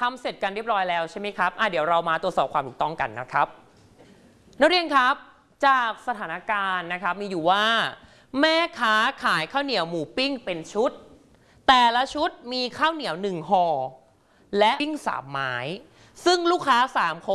ำเสร็จกันเรียบร้อยแล้วใช่ไหมครับเดี๋ยวเรามาตรวจสอบความถูกต้องกันนะครับนักเรียนครับจากสถานการณ์นะครับมีอยู่ว่าแม่ค้าขายข้าวเหนียวหมูปิ้งเป็นชุดแต่ละชุดมีข้าวเหนียว1ห่อและปิ้ง3ไม้ซึ่งลูกค้า3คน